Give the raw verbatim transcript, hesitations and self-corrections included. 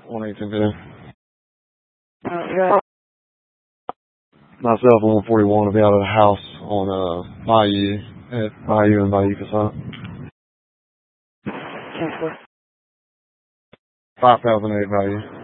one eighteen fifty. Uh, yeah. Myself and one forty-one will be out of the house on uh, Bayou, at Bayou and Bayou Casada. ten four. five thousand eight Bayou.